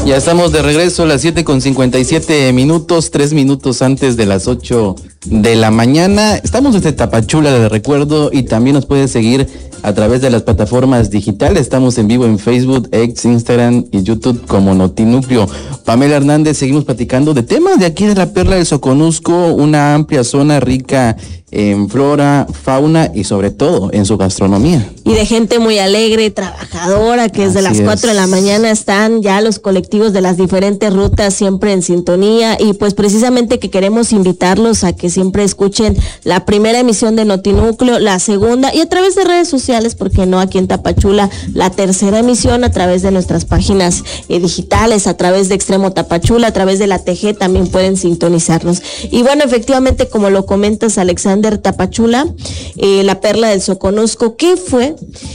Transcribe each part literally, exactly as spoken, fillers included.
Ya estamos de regreso a las siete con cincuenta y siete minutos, tres minutos antes de las ocho de la mañana. Estamos desde Tapachula, de recuerdo, y también nos puedes seguir a través de las plataformas digitales. Estamos en vivo en Facebook, X, Instagram y YouTube como Notinúcleo. Pamela Hernández, seguimos platicando de temas de aquí de la Perla del Soconusco, una amplia zona rica en flora, fauna y sobre todo en su gastronomía. Y de gente muy alegre, trabajadora, que desde las cuatro de la mañana están ya los colectivos de las diferentes rutas siempre en sintonía, y pues precisamente que queremos invitarlos a que siempre escuchen la primera emisión de Notinúcleo, la segunda y a través de redes sociales, porque no aquí en Tapachula, la tercera emisión a través de nuestras páginas eh, digitales, a través de Extremo Tapachula, a través de la T G también pueden sintonizarnos. Y bueno, efectivamente, como lo comentas, Alexander, Tapachula, eh, la Perla del Soconusco, ¿qué fue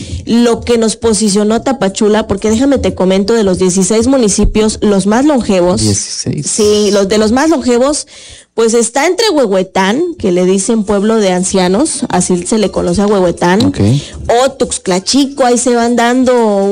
lo que nos posicionó Tapachula? Porque déjame te comento, de los dieciséis municipios, los más longevos, dieciséis. Sí, los de los más longevos, pues está entre Huehuetán, que le dicen pueblo de ancianos, así se le conoce a Huehuetán, okay, o Tuxtlachico. Ahí se van dando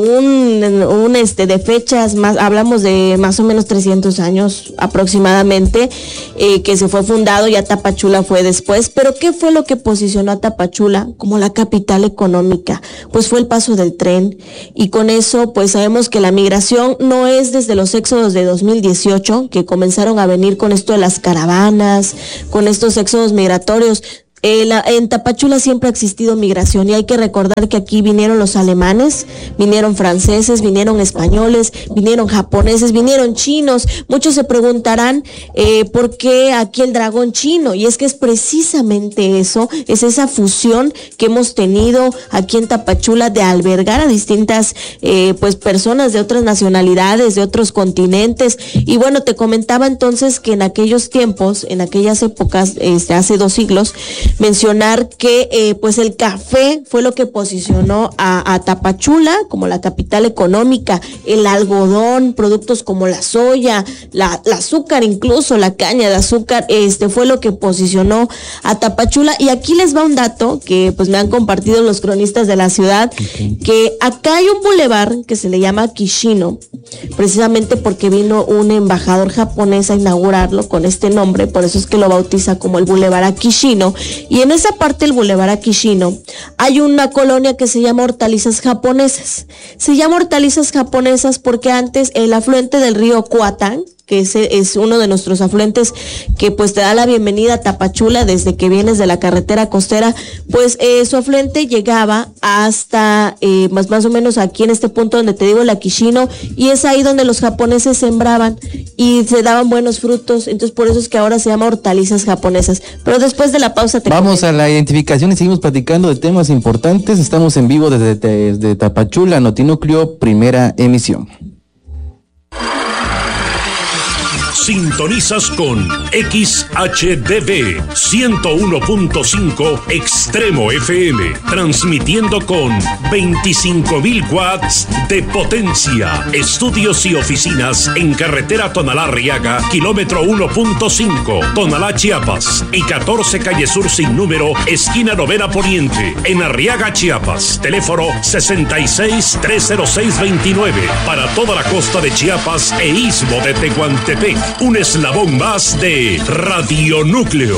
un, un este de fechas, más hablamos de más o menos trescientos años aproximadamente, eh, que se fue fundado, ya Tapachula fue después. Pero ¿qué fue lo que posicionó a Tapachula como la capital económica? Pues fue el paso del tren, y con eso pues sabemos que la migración no es desde los éxodos de dos mil dieciocho, que comenzaron a venir con esto de las caravanas, con estos éxodos migratorios. Eh, la, en Tapachula siempre ha existido migración, y hay que recordar que aquí vinieron los alemanes, vinieron franceses, vinieron españoles, vinieron japoneses, vinieron chinos. Muchos se preguntarán eh, por qué aquí el dragón chino, y es que es precisamente eso, es esa fusión que hemos tenido aquí en Tapachula de albergar a distintas eh, pues personas de otras nacionalidades, de otros continentes. Y bueno, te comentaba entonces que en aquellos tiempos, en aquellas épocas, este, hace dos siglos, mencionar que eh, pues el café fue lo que posicionó a, a Tapachula como la capital económica, el algodón, productos como la soya, la, la azúcar, incluso la caña de azúcar, este fue lo que posicionó a Tapachula. Y aquí les va un dato que pues me han compartido los cronistas de la ciudad, okay, que acá hay un bulevar que se le llama Kishino, precisamente porque vino un embajador japonés a inaugurarlo con este nombre, por eso es que lo bautiza como el bulevar Akishino. Y en esa parte del bulevar Akishino hay una colonia que se llama Hortalizas Japonesas. Se llama Hortalizas Japonesas porque antes el afluente del río Coatán, que es, es uno de nuestros afluentes que pues te da la bienvenida a Tapachula desde que vienes de la carretera costera, pues eh, su afluente llegaba hasta eh, más, más o menos aquí en este punto donde te digo, el Akishino, y es ahí donde los japoneses sembraban y se daban buenos frutos. Entonces por eso es que ahora se llama Hortalizas Japonesas. Pero después de la pausa te vamos comento. A la identificación y seguimos platicando de temas importantes. Estamos en vivo desde, desde Tapachula, Notinúcleo, primera emisión. Sintonizas con X H D B ciento uno punto cinco Extremo F M, transmitiendo con veinticinco mil watts de potencia. Estudios y oficinas en carretera Tonalá-Arriaga, kilómetro uno punto cinco, Tonalá, Chiapas, y catorce calle Sur sin número, esquina Novena Poniente, en Arriaga, Chiapas. Teléfono sesenta y seis, trescientos seis, veintinueve, para toda la costa de Chiapas e istmo de Tehuantepec. Un eslabón más de Radio Núcleo.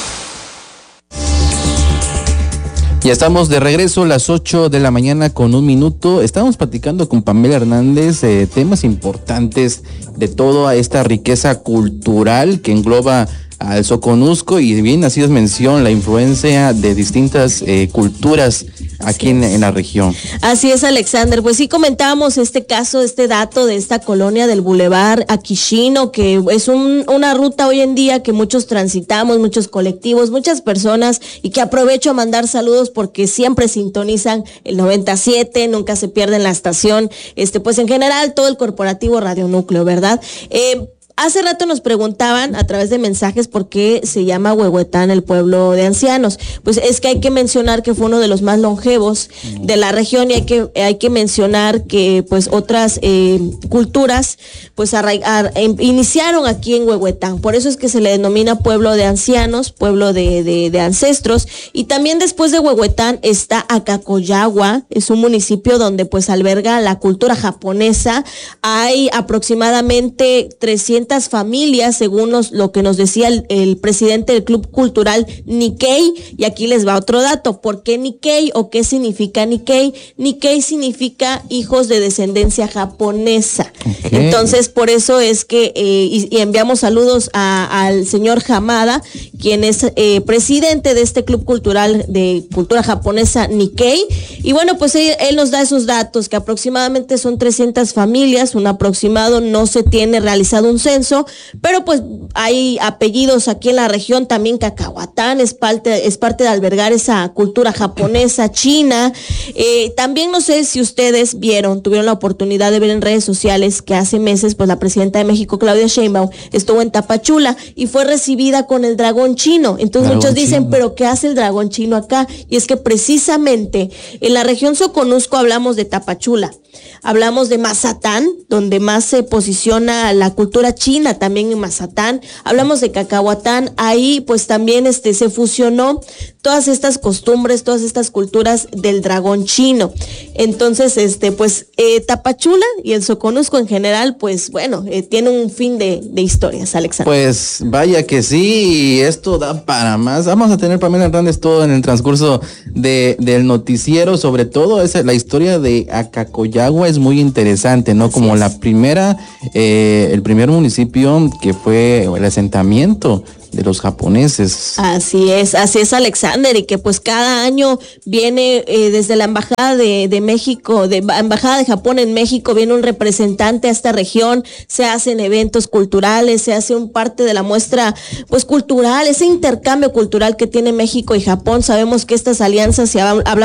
Ya estamos de regreso, las ocho de la mañana con un minuto. Estamos platicando con Pamela Hernández eh, temas importantes de toda esta riqueza cultural que engloba al Soconusco, y bien así es mención la influencia de distintas eh, culturas aquí en, en la región. Así es, Alexander. Pues sí, comentábamos este caso, este dato de esta colonia del Boulevard Akishino, que es un, una ruta hoy en día que muchos transitamos, muchos colectivos, muchas personas, y que aprovecho a mandar saludos porque siempre sintonizan el noventa y siete, nunca se pierden la estación, este pues en general todo el corporativo Radio Núcleo, ¿verdad? Eh, hace rato nos preguntaban a través de mensajes por qué se llama Huehuetán el pueblo de ancianos. Pues es que hay que mencionar que fue uno de los más longevos de la región y hay que hay que mencionar que pues otras eh, culturas pues arraigar, iniciaron aquí en Huehuetán. Por eso es que se le denomina pueblo de ancianos, pueblo de, de, de ancestros. Y también después de Huehuetán está Acacoyagua, es un municipio donde pues alberga la cultura japonesa. Hay aproximadamente trescientas familias, según nos, lo que nos decía el, el presidente del Club Cultural Nikkei. Y aquí les va otro dato. ¿Por qué Nikkei o qué significa Nikkei? Nikkei significa hijos de descendencia japonesa. Okay. Entonces, por eso es que eh, y, y enviamos saludos a, al señor Hamada, quien es eh, presidente de este Club Cultural de Cultura Japonesa Nikkei. Y bueno, pues él, él nos da esos datos, que aproximadamente son trescientas familias, un aproximado, no se tiene realizado un censo, pero pues hay apellidos aquí en la región. También Cacahuatán es parte, es parte de albergar esa cultura japonesa, china. Eh, también no sé si ustedes vieron, tuvieron la oportunidad de ver en redes sociales que hace meses pues la presidenta de México, Claudia Sheinbaum, estuvo en Tapachula y fue recibida con el dragón chino. Entonces dragón muchos dicen, chino. ¿Pero qué hace el dragón chino acá? Y es que precisamente en la región Soconusco hablamos de Tapachula, hablamos de Mazatán, donde más se posiciona la cultura china, también en Mazatán. Hablamos de Cacahuatán, ahí pues también este se fusionó todas estas costumbres, todas estas culturas del dragón chino. Entonces, este pues eh, Tapachula y el Soconusco en general, pues bueno, eh, tiene un fin de, de historias, Alexander. Pues vaya que sí, y esto da para más. Vamos a tener, Pamela Hernández, todo en el transcurso de del noticiero, sobre todo esa, la historia de Acacoyagua es muy interesante, ¿no? Así Como es. la primera, eh, el primer municipio que fue el asentamiento de los japoneses. Así es, así es, Alexander, y que pues cada año viene eh, desde la embajada de, de México, de embajada de Japón en México, viene un representante a esta región, se hacen eventos culturales, se hace un parte de la muestra pues cultural, ese intercambio cultural que tiene México y Japón. Sabemos que estas alianzas, si hablamos